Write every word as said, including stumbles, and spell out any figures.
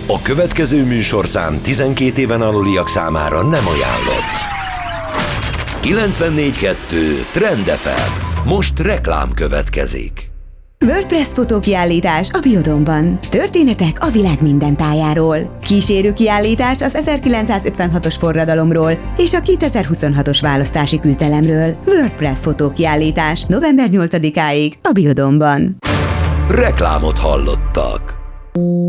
A következő műsorszám tizenkét éven aluliak számára nem ajánlott. kilencvennégy kettő Trend ef em. Most reklám következik. WordPress fotókiállítás a Biodómban. Történetek a világ minden tájáról. Kísérő kiállítás az ezerkilencszázötvenhatos forradalomról és a kétezer-huszonhatos választási küzdelemről. WordPress fotókiállítás november nyolcadikáig a Biodómban. Reklámot hallottak.